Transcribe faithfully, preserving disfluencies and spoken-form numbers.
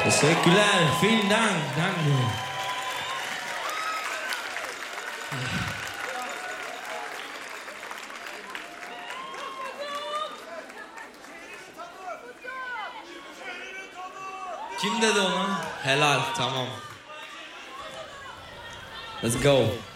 Teşekkürler. Vielen Dank. Danke. Kim dedi onu? Helal, tamam. Let's go.